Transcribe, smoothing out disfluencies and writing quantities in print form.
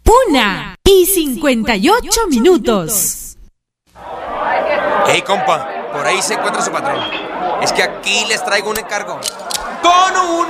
1:58. Hey, compa, por ahí se encuentra su patrón. Es que aquí les traigo un encargo. Con un